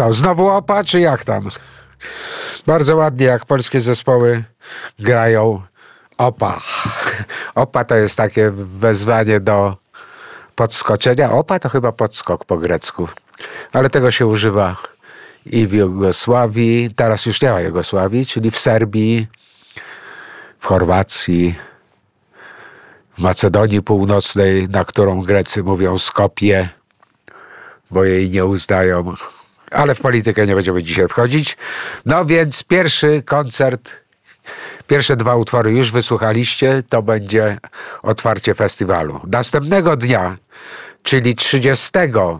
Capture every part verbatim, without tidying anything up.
Co, znowu opa, czy jak tam? Bardzo ładnie, jak polskie zespoły grają opa. Opa to jest takie wezwanie do podskoczenia. Opa to chyba podskok po grecku. Ale tego się używa i w Jugosławii, teraz już nie ma Jugosławii, czyli w Serbii, w Chorwacji, w Macedonii Północnej, na którą Grecy mówią Skopje, bo jej nie uznają. Ale w politykę nie będziemy dzisiaj wchodzić. No więc pierwszy koncert, pierwsze dwa utwory już wysłuchaliście, to będzie otwarcie festiwalu. Następnego dnia, czyli trzydziestego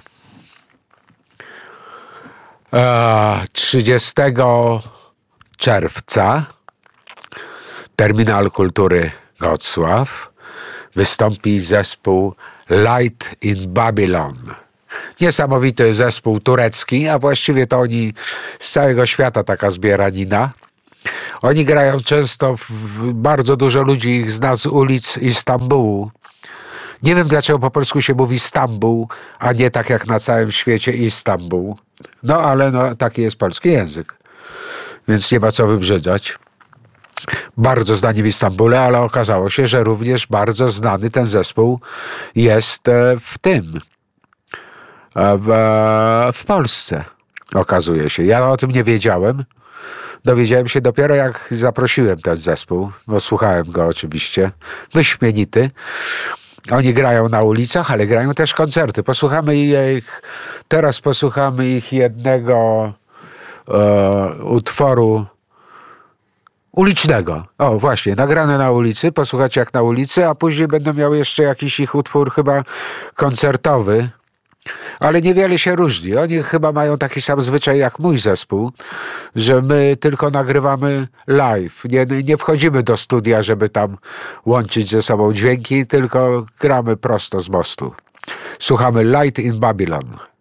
czerwca, Terminal Kultury Gocław, wystąpi zespół Light in Babylon. Niesamowity zespół turecki, a właściwie to oni z całego świata taka zbieranina. Oni grają często, w, bardzo dużo ludzi ich zna z ulic Istambułu. Nie wiem, dlaczego po polsku się mówi Stambuł, a nie tak jak na całym świecie Istanbul. No ale no, taki jest polski język, więc nie ma co wybrzydzać. Bardzo znani w Istambule, ale okazało się, że również bardzo znany ten zespół jest w tym, w, w Polsce, okazuje się. Ja o tym nie wiedziałem. Dowiedziałem się dopiero, jak zaprosiłem ten zespół, bo słuchałem go oczywiście. Wyśmienity. Oni grają na ulicach, ale grają też koncerty. Posłuchamy ich, teraz posłuchamy ich jednego e, utworu ulicznego. O, właśnie, nagrane na ulicy, posłuchać jak na ulicy, a później będę miał jeszcze jakiś ich utwór chyba koncertowy, ale niewiele się różni. Oni chyba mają taki sam zwyczaj jak mój zespół, że my tylko nagrywamy live. Nie, nie wchodzimy do studia, żeby tam łączyć ze sobą dźwięki, tylko gramy prosto z mostu. Słuchamy Light in Babylon.